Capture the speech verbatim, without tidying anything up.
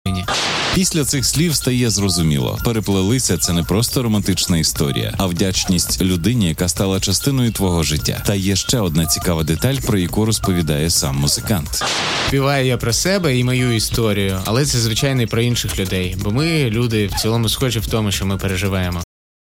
Після цих слів стає зрозуміло. Переплелися – це не просто романтична історія, а вдячність людині, яка стала частиною твого життя. Та є ще одна цікава деталь, про яку розповідає сам музикант. Співаю я про себе і мою історію, але це, звичайно, і про інших людей, бо ми, люди, в цілому схожі в тому, що ми переживаємо.